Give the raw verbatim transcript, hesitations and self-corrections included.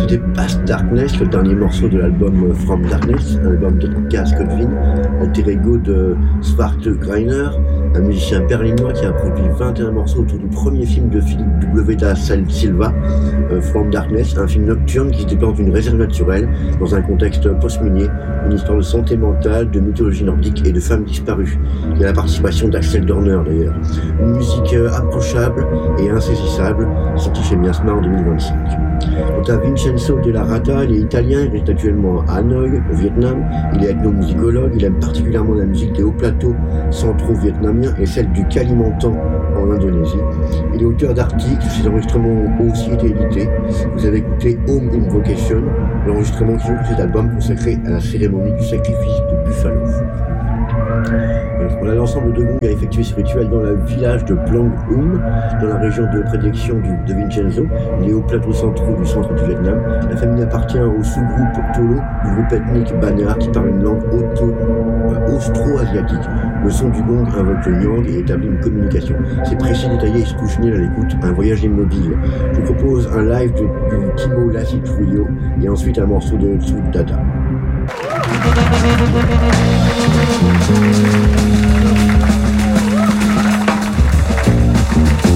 C'était Past Darkness, le dernier morceau de l'album From Darkness, un album de Gaz Godwin, alter ego de Svarte Greiner, un musicien berlinois qui a produit vingt et un morceaux autour du premier film de Philippe W. da Silva, euh, From Darkness, un film nocturne qui se déplace d'une réserve naturelle dans un contexte post-minier, une histoire de santé mentale, de mythologie nordique et de femmes disparues. Il y a la participation d'Axel Dorner d'ailleurs. Une musique euh, approchable et insaisissable, sortie chez Miasma en deux mille vingt-cinq. Quant à Vincenzo Della Rata, il est italien, il est actuellement à Hanoï, au Vietnam. Il est ethnomusicologue, il aime particulièrement la musique des hauts plateaux centraux vietnamiens et celle du Kalimantan en Indonésie. Il est auteur d'articles, ses enregistrements ont aussi été édités. Vous avez écouté Home Invocation, l'enregistrement qui ouvre cet album consacré à la cérémonie du sacrifice de Buffalo. On a l'ensemble de Gong a effectué ce rituel dans le village de Plong Um, dans la région de prédilection du, de Vincenzo. Il est au plateau central du centre du Vietnam. La famille appartient au sous-groupe Tolo, du groupe ethnique Banyar qui parle une langue auto, euh, austro-asiatique. Le son du gong invoque le Nyang et établit une communication. C'est précis, détaillé et se couche à l'écoute, un voyage immobile. Je vous propose un live de, du Timo Lassi Trio et ensuite un morceau de Tsud Data.